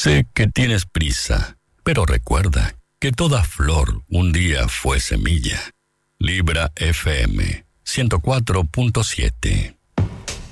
Sé que tienes prisa, pero recuerda que toda flor un día fue semilla. Libra FM 104.7.